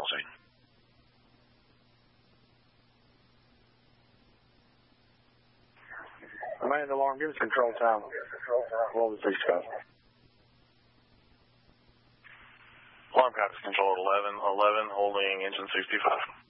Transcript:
scene. Man, alarm, give us control time. Roll the 6 Scott. Alarm copies control at 11, holding engine 65.